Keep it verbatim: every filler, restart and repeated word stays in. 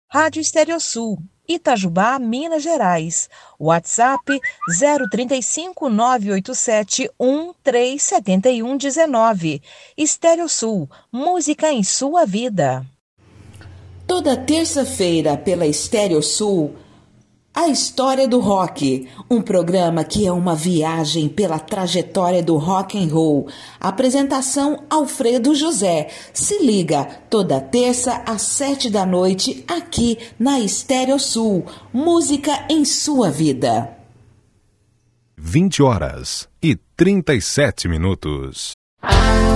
Rádio Estereosul, Itajubá, Minas Gerais. WhatsApp zero trinta e cinco, nove oito sete, um três sete um um nove. Estereosul, música em sua vida. Toda terça-feira pela Estereosul, A História do Rock, um programa que é uma viagem pela trajetória do rock and roll. Apresentação Alfredo José. Se liga, toda terça às sete da noite, aqui na Estereosul. Música em sua vida. vinte horas e trinta e sete minutos.